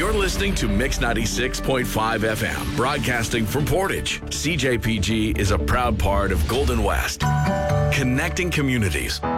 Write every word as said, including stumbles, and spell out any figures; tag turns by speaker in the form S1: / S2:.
S1: You're listening to Mix ninety-six point five F M, broadcasting from Portage. C J P G is a proud part of Golden West, connecting communities.